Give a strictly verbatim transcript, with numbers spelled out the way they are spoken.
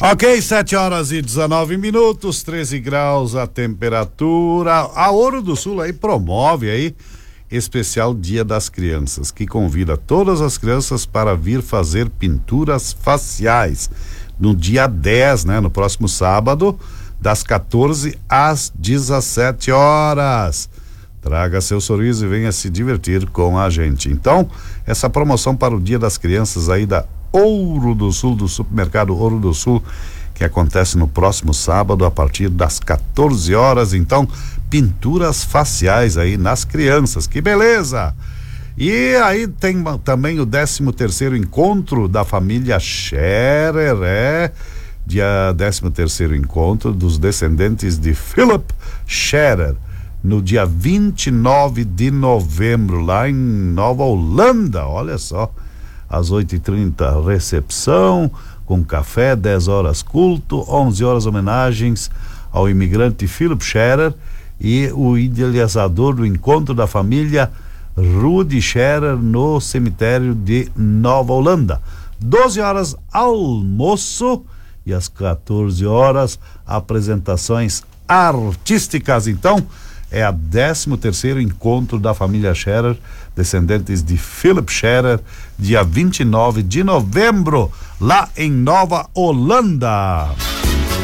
Ok, sete horas e dezenove minutos, treze graus a temperatura. A Ouro do Sul aí promove aí especial Dia das Crianças, que convida todas as crianças para vir fazer pinturas faciais no dia dez, né? No próximo sábado, das quatorze às dezessete horas. Traga seu sorriso e venha se divertir com a gente. Então, essa promoção para o Dia das Crianças aí da Ouro do Sul, do supermercado Ouro do Sul, que acontece no próximo sábado a partir das quatorze horas. Então, pinturas faciais aí nas crianças, que beleza! E aí tem também o décimo terceiro encontro da família Scherer, é dia décimo terceiro encontro dos descendentes de Philip Scherer, no dia vinte e nove de novembro, lá em Nova Holanda. Olha só, às oito e trinta recepção com café, dez horas culto, onze horas homenagens ao imigrante Philip Scherer e o idealizador do encontro da família Rudy Scherer no cemitério de Nova Holanda. doze horas almoço e às quatorze horas apresentações artísticas. Então, é a décimo terceiro encontro da família Scherer, descendentes de Philip Scherer, dia vinte e nove de novembro, lá em Nova Holanda.